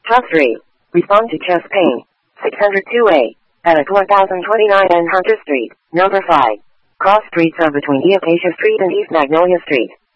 Chest Street. Respond to chest pain. 602A. At 1029 N Hunter Street, number 5. Cross streets are between Acacia Street and East Magnolia Street.